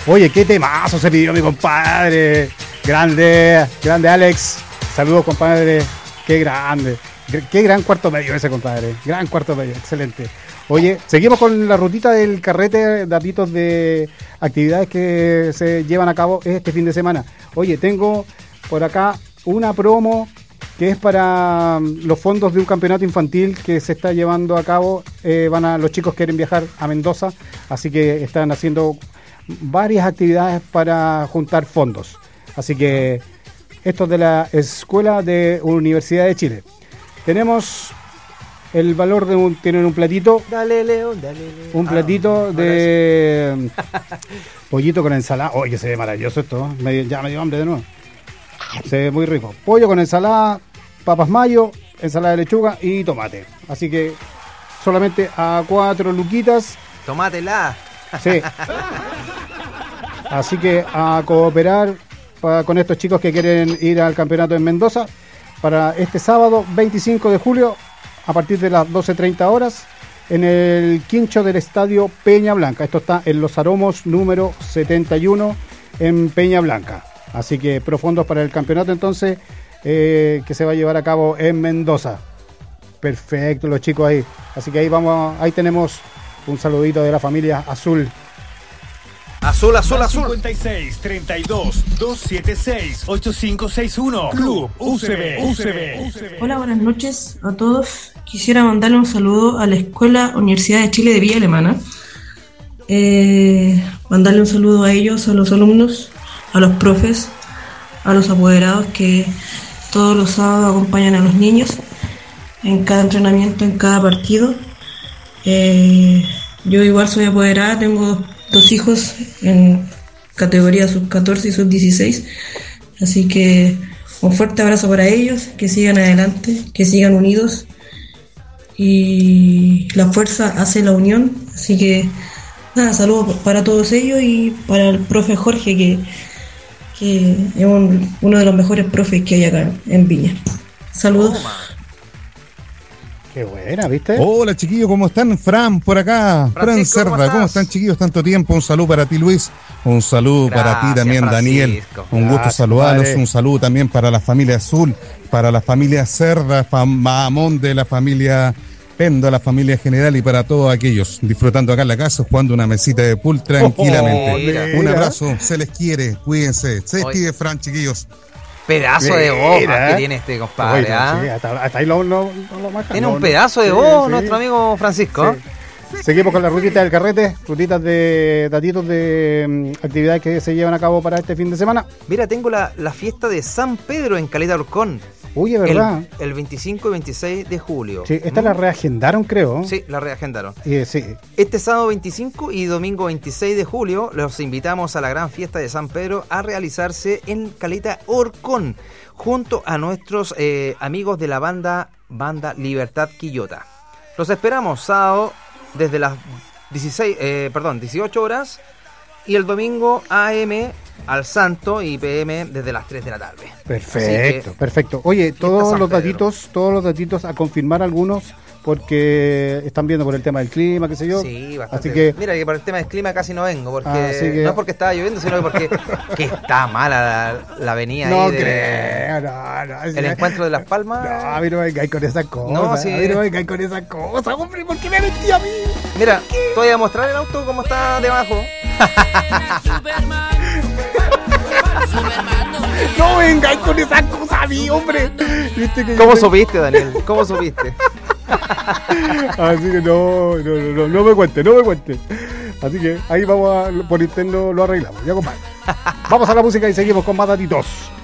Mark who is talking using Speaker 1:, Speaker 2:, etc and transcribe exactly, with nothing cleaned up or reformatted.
Speaker 1: Oye, qué temazo se pidió mi compadre. Grande, grande Alex. Saludos, compadre. Qué grande. Qué gran cuarto medio ese, compadre. Gran cuarto medio, excelente. Oye, seguimos con la rutita del carrete, datitos de actividades que se llevan a cabo este fin de semana. Oye, tengo por acá una promo que es para los fondos de un campeonato infantil que se está llevando a cabo. Eh, van a, los chicos quieren viajar a Mendoza, así que están haciendo varias actividades para juntar fondos. Así que esto es de la Escuela de Universidad de Chile. Tenemos el valor de un, tienen un platito.
Speaker 2: Dale, León, dale, León.
Speaker 1: Un platito ah, de pollito con ensalada. Oye, se ve maravilloso esto, ¿eh? me, ya me dio hambre de nuevo. Se ve muy rico. Pollo con ensalada, papas mayo, ensalada de lechuga y tomate. Así que solamente a cuatro luquitas.
Speaker 2: Tomátela.
Speaker 1: Sí. Así que a cooperar pa, con estos chicos que quieren ir al campeonato en Mendoza para este sábado veinticinco de julio a partir de las doce treinta horas en el quincho del estadio Peña Blanca. Esto está en Los Aromos número setenta y uno en Peña Blanca. Así que profundos para el campeonato entonces eh, que se va a llevar a cabo en Mendoza. Perfecto, los chicos ahí. Así que ahí vamos, ahí tenemos un saludito de la familia Azul.
Speaker 2: Azul, azul, azul.
Speaker 3: cincuenta y seis, treinta y dos, doscientos setenta y seis, ochenta y cinco sesenta y uno. Club U C B, U C B.
Speaker 4: Hola, buenas noches a todos. Quisiera mandarle un saludo a la Escuela Universidad de Chile de Villa Alemana. Eh, mandarle un saludo a ellos, a los alumnos, a los profes, a los apoderados que todos los sábados acompañan a los niños en cada entrenamiento, en cada partido. Eh, yo igual soy apoderada, tengo dos, dos hijos en categoría sub catorce y sub dieciséis, así que un fuerte abrazo para ellos, que sigan adelante, que sigan unidos, y la fuerza hace la unión. Así que nada, saludos para todos ellos y para el profe Jorge, que, que es un, uno de los mejores profes que hay acá en Viña. Saludos.
Speaker 1: Qué buena, ¿viste?
Speaker 5: Hola, chiquillos, ¿cómo están? Fran, por acá. Fran Cerda, ¿cómo, ¿cómo están, chiquillos? Tanto tiempo. Un saludo para ti, Luis. Un saludo Gracias, para ti también, Francisco. Daniel. Un Gracias, gusto saludarlos. Padre. Un saludo también para la familia Azul, para la familia Cerda, Mahamón de la familia Pendo, la familia general, y para todos aquellos disfrutando acá en la casa, jugando una mesita de pool tranquilamente. Oh, mira, Un abrazo, se les quiere, cuídense. Se despide Fran, chiquillos.
Speaker 2: Pedazo de voz que tiene este compadre. Oye, ¿ah?
Speaker 1: Sí, hasta, hasta ahí lo, lo, lo, lo marcan,
Speaker 2: Tiene
Speaker 1: no,
Speaker 2: un pedazo de
Speaker 1: sí,
Speaker 2: voz
Speaker 1: sí.
Speaker 2: nuestro amigo Francisco.
Speaker 1: Sí. Seguimos con la rutita del carrete, rutitas de datitos de um, actividades que se llevan a cabo para este fin de semana.
Speaker 2: Mira, tengo la, la fiesta de San Pedro en Caleta Orcón.
Speaker 1: Uy, es verdad.
Speaker 2: El, el veinticinco y veintiséis de julio.
Speaker 1: Sí, esta ¿Mm? la reagendaron, creo.
Speaker 2: Sí, la reagendaron.
Speaker 1: Y, sí.
Speaker 2: Este sábado veinticinco y domingo veintiséis de julio los invitamos a la gran fiesta de San Pedro a realizarse en Caleta Orcón, junto a nuestros eh, amigos de la banda Banda Libertad Quillota. Los esperamos sábado desde las dieciséis, eh, perdón, dieciocho horas, y el domingo A M al Santo y P M desde las tres de la tarde.
Speaker 1: Perfecto, perfecto. Oye, todos los datitos, todos los datitos a confirmar algunos, porque están viendo por el tema del clima, qué sé yo.
Speaker 2: Sí, bastante.
Speaker 1: Así que,
Speaker 2: mira, que por el tema del clima casi no vengo, porque
Speaker 1: que,
Speaker 2: no es porque estaba lloviendo, sino porque que está mala la, la avenida.
Speaker 1: No
Speaker 2: ahí de,
Speaker 1: creo, no, no.
Speaker 2: El encuentro de Las Palmas.
Speaker 1: No, a mí no me vengáis con esas cosas. No, sí. A mí no me vengáis con esas cosas, hombre, ¿por qué me mentí a mí?
Speaker 2: Mira, te voy a mostrar el auto como está debajo.
Speaker 6: Superman, Superman,
Speaker 1: no vengáis con esas cosas a mí, hombre. ¿Viste que
Speaker 2: ¿Cómo supiste, Daniel? ¿Cómo supiste?
Speaker 1: Así que no, no, no, no, no me cuente, no me cuente. Así que ahí vamos a, por interno lo arreglamos, ya compadre. Vamos a la música y seguimos con más datitos.